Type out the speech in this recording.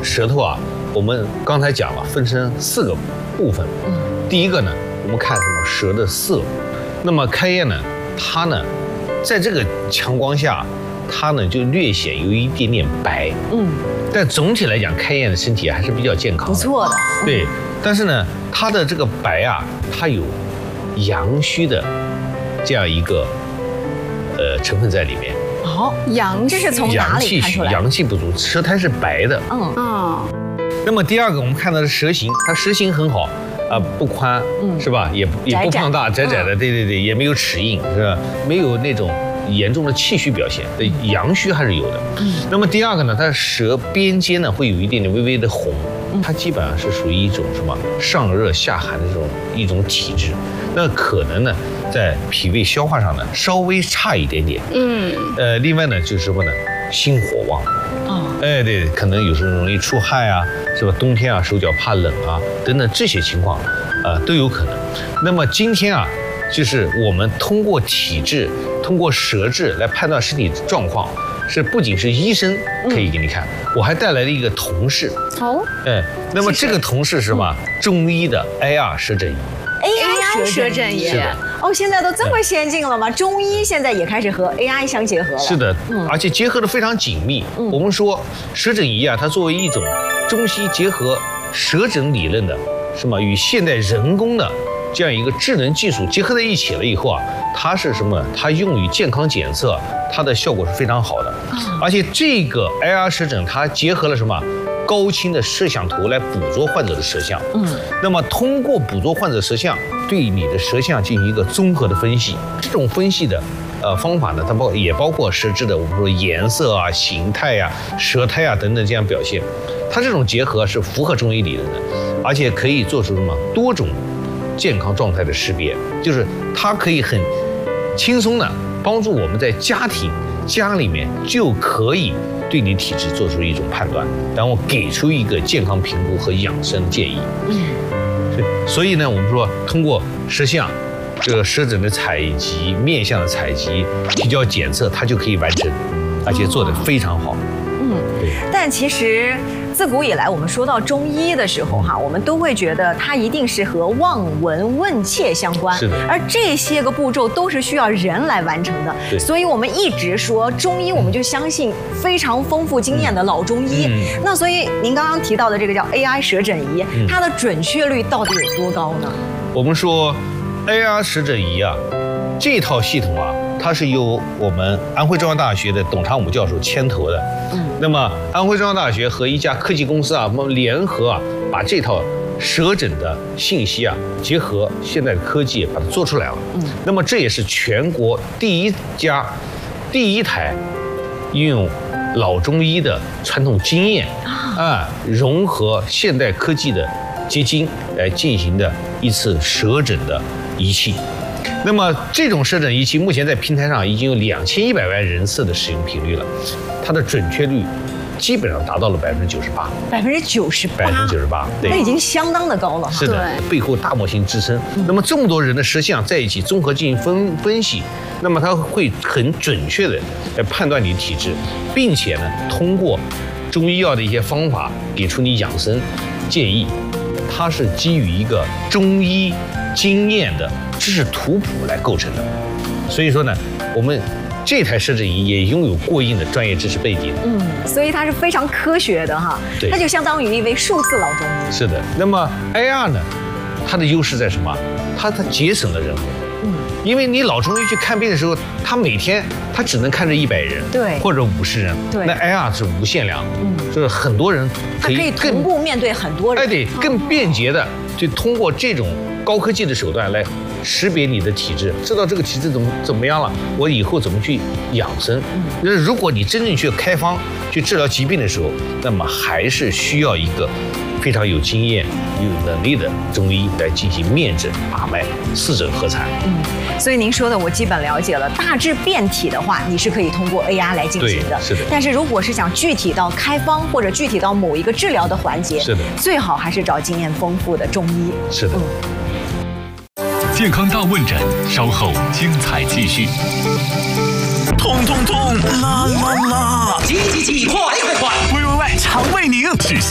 舌头啊，我们刚才讲了，分成4个部分。第一个呢，我们看什么舌的色。那么开业呢，它呢，在这个强光下，它呢就略显有一点点白。但总体来讲，开业的身体还是比较健康的， 不错的。 对，但是呢，它的这个白啊，它有阳虚的这样一个成分在里面。 这是从哪里看出来？ 阳气不足，舌苔是白的。那么第二个，我们看到的舌形，它舌形很好不宽，是吧？也不胖大，窄窄的，对，也没有齿印，是吧？没有那种严重的气虚表现，阳虚还是有的。那么第二个呢，它舌边尖呢会有一点点微微的红，它基本上是属于一种什么上热下寒的一种体质，那可能呢在脾胃消化上呢稍微差一点点。另外呢就是什么呢，心火旺。对，可能有时候容易出汗啊，是吧？冬天啊手脚怕冷啊等等这些情况，都有可能。那么今天啊，就是我们通过体质、通过舌质来判断身体状况，是不仅是医生可以给你看，我还带来了一个同事。那么这个同事是什么？中医的 AR 舌诊仪。 AI 舌诊仪。现在都这么先进了吗？中医现在也开始和 AI 相结合了。 是的，而且结合得非常紧密。我们说舌诊仪啊，它作为一种中西结合舌诊理论的什么与现代人工的这样一个智能技术结合在一起了以后啊，它是什么？它用于健康检测，它的效果是非常好的。而且这个 AR 舌诊它结合了什么？高清的摄像头来捕捉患者的舌象。那么通过捕捉患者舌象，对你的舌象进行一个综合的分析。这种分析的方法呢，它也包括舌质的我们说颜色啊、形态啊、舌苔啊等等这样表现。它这种结合是符合中医理论的，而且可以做出什么多种健康状态的识别，就是它可以很轻松的帮助我们在家里面就可以对你体质做出一种判断，然后给出一个健康评估和养生建议。所以呢，我们说通过舌象、这个舌诊的采集、面相的采集、提交检测，它就可以完成，而且做得非常好。 但其实自古以来，我们说到中医的时候，我们都会觉得它一定是和望闻问切相关。 是的。 而这些个步骤都是需要人来完成的。所以我们一直说中医，我们就相信非常丰富经验的老中医。那所以您刚刚提到的这个叫 AI 舌诊仪，它的准确率到底有多高呢？ 我们说 AR 舌诊仪啊，这套系统啊，它是由我们安徽中央大学的董长武教授牵头的。那么安徽中央大学和一家科技公司啊，我们联合啊，把这套舌诊的信息啊，结合现在的科技把它做出来了。那么这也是全国第一台运用老中医的传统经验融合现代科技的结晶来进行的一次舌诊的仪器。那么这种舌诊仪器目前在平台上已经有2100万人次的使用频率了，它的准确率基本上达到了98%。98%，对， 那已经相当的高了。 是的，背后大模型支撑。那么这么多人的舌象在一起综合进行分析，那么它会很准确的来判断你的体质，并且呢，通过中医药的一些方法给出你养生建议。它是基于一个中医经验的知识图谱来构成的，所以说呢，我们这台舌诊仪也拥有过硬的专业知识背景。 所以它是非常科学的哈。它就相当于一位数字老中医。 是的。那么 AR 呢，它的优势在什么？它节省了人工。因为你老中医去看病的时候，他每天他只能看着100人， 对， 或者50人，对。那 AR 是无限量，就是很多人可以同步面对很多人， 对，更便捷的就通过这种高科技的手段来识别你的体质，知道这个体质怎么样了，我以后怎么去养生。那如果你真正去开方去治疗疾病的时候，那么还是需要一个非常有经验、有能力的中医来进行面诊、把脉、四诊合采。 所以您说的我基本了解了。大致辩体的话，你是可以通过 AR 来进行的。 是的。 但是如果是想具体到开方或者具体到某一个治疗的环节， 是的， 最好还是找经验丰富的中医。 是的。 健康大问诊，稍后精彩继续。 痛痛痛，啦啦啦！急，快，肠胃宁。